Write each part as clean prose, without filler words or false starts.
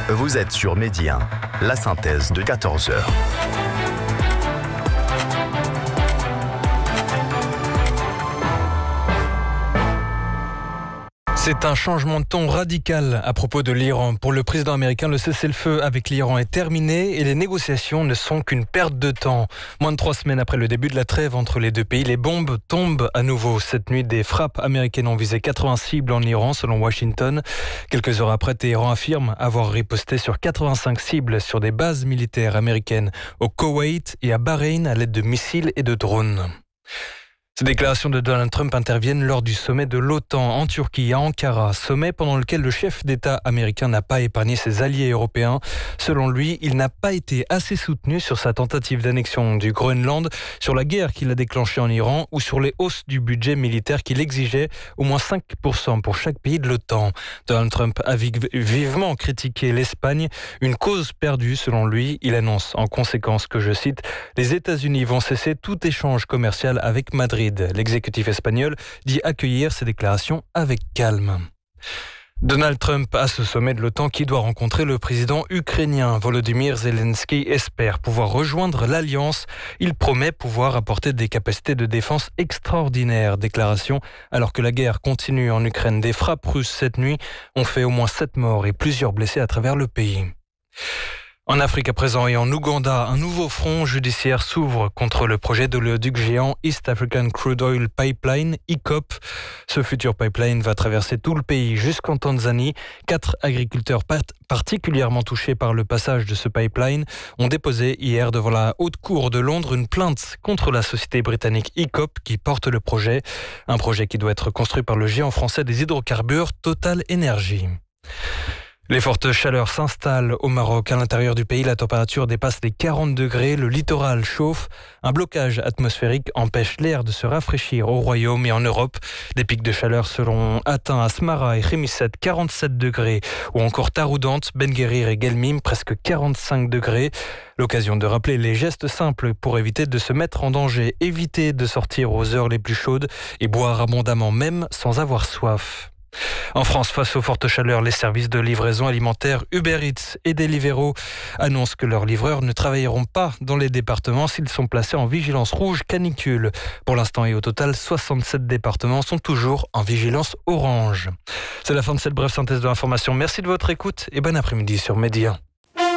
Vous êtes sur Midi 1, la synthèse de 14h. C'est un changement de ton radical à propos de l'Iran. Pour le président américain, le cessez-le-feu avec l'Iran est terminé et les négociations ne sont qu'une perte de temps. Moins de 3 semaines après le début de la trêve entre les deux pays, les bombes tombent à nouveau. Cette nuit, des frappes américaines ont visé 80 cibles en Iran, selon Washington. Quelques heures après, Téhéran affirme avoir riposté sur 85 cibles sur des bases militaires américaines au Koweït et à Bahreïn à l'aide de missiles et de drones. Ces déclarations de Donald Trump interviennent lors du sommet de l'OTAN en Turquie, à Ankara, sommet pendant lequel le chef d'État américain n'a pas épargné ses alliés européens. Selon lui, il n'a pas été assez soutenu sur sa tentative d'annexion du Groenland, sur la guerre qu'il a déclenchée en Iran ou sur les hausses du budget militaire qu'il exigeait, au moins 5% pour chaque pays de l'OTAN. Donald Trump a vivement critiqué l'Espagne, une cause perdue selon lui. Il annonce en conséquence que, je cite, « Les États-Unis vont cesser tout échange commercial avec Madrid ». L'exécutif espagnol dit accueillir ces déclarations avec calme. Donald Trump à ce sommet de l'OTAN qui doit rencontrer le président ukrainien. Volodymyr Zelensky espère pouvoir rejoindre l'alliance. Il promet pouvoir apporter des capacités de défense extraordinaires. Déclaration alors que la guerre continue en Ukraine. Des frappes russes cette nuit ont fait au moins 7 morts et plusieurs blessés à travers le pays. En Afrique à présent et en Ouganda, un nouveau front judiciaire s'ouvre contre le projet d'oléoduc géant East African Crude Oil Pipeline, EACOP. Ce futur pipeline va traverser tout le pays jusqu'en Tanzanie. 4 agriculteurs particulièrement touchés par le passage de ce pipeline ont déposé hier devant la Haute Cour de Londres une plainte contre la société britannique EACOP qui porte le projet. Un projet qui doit être construit par le géant français des hydrocarbures Total Energy. Les fortes chaleurs s'installent au Maroc. À l'intérieur du pays, la température dépasse les 40 degrés. Le littoral chauffe. Un blocage atmosphérique empêche l'air de se rafraîchir au Royaume et en Europe. Des pics de chaleur seront atteints à Smara et Khemissat, 47 degrés. Ou encore Taroudante, Ben Guerir et Guelmim, presque 45 degrés. L'occasion de rappeler les gestes simples pour éviter de se mettre en danger. Éviter de sortir aux heures les plus chaudes et boire abondamment même sans avoir soif. En France, face aux fortes chaleurs, les services de livraison alimentaire Uber Eats et Deliveroo annoncent que leurs livreurs ne travailleront pas dans les départements s'ils sont placés en vigilance rouge canicule. Pour l'instant et au total, 67 départements sont toujours en vigilance orange. C'est la fin de cette brève synthèse de l'information. Merci de votre écoute et bon après-midi sur Midi 1.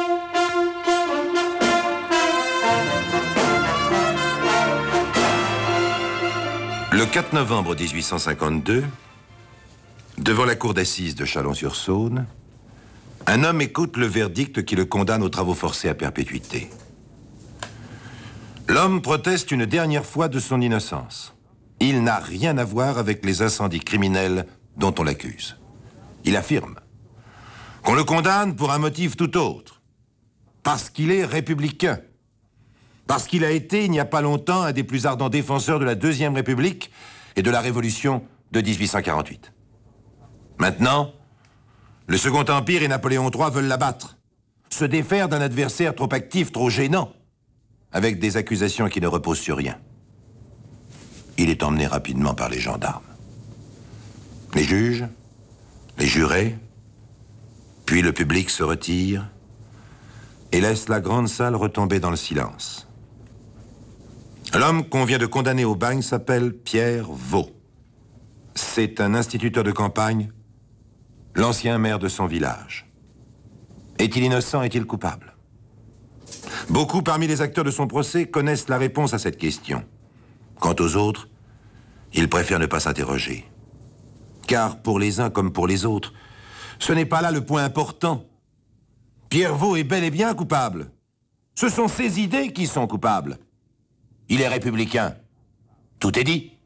Le 4 novembre 1852, devant la cour d'assises de Chalon-sur-Saône, un homme écoute le verdict qui le condamne aux travaux forcés à perpétuité. L'homme proteste une dernière fois de son innocence. Il n'a rien à voir avec les incendies criminels dont on l'accuse. Il affirme qu'on le condamne pour un motif tout autre, parce qu'il est républicain, parce qu'il a été, il n'y a pas longtemps, un des plus ardents défenseurs de la Deuxième République et de la Révolution de 1848. Maintenant, le Second Empire et Napoléon III veulent l'abattre, se défaire d'un adversaire trop actif, trop gênant, avec des accusations qui ne reposent sur rien. Il est emmené rapidement par les gendarmes. Les juges, les jurés, puis le public se retire et laisse la grande salle retomber dans le silence. L'homme qu'on vient de condamner au bagne s'appelle Pierre Vaux. C'est un instituteur de campagne, l'ancien maire de son village. Est-il innocent, est-il coupable? Beaucoup parmi les acteurs de son procès connaissent la réponse à cette question. Quant aux autres, ils préfèrent ne pas s'interroger. Car pour les uns comme pour les autres, ce n'est pas là le point important. Pierre Vaux est bel et bien coupable. Ce sont ses idées qui sont coupables. Il est républicain. Tout est dit.